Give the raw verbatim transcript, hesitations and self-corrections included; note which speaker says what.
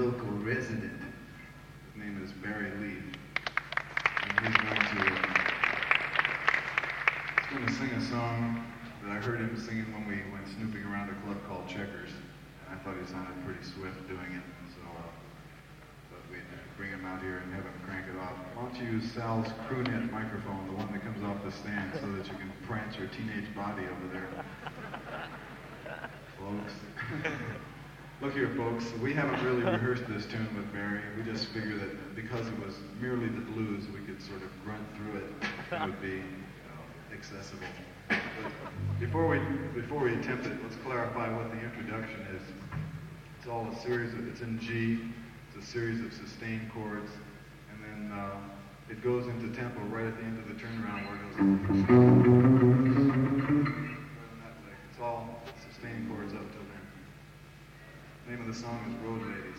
Speaker 1: local resident. His name is Barry Lee. And he's going to, uh, he's going to sing a song that I heard him singing when we went snooping around a club called Checkers. And I thought he sounded pretty swift doing it. So uh, thought we'd bring him out here and have him crank it off. Why don't you use Sal's crewnet microphone, the one that comes off the stand, so that you can prance your teenage body over there. Folks. Look here, folks. We haven't really rehearsed this tune with Barry. We just figured that because it was merely the blues, we could sort of grunt through it. It would be uh, accessible. But before we before we attempt it, let's clarify what the introduction is. It's all a series of. It's in G. It's a series of sustained chords, and then uh, it goes into tempo right at the end of the turnaround where it goes. It's all sustained chords up till then. The name of the song is Road Ladies.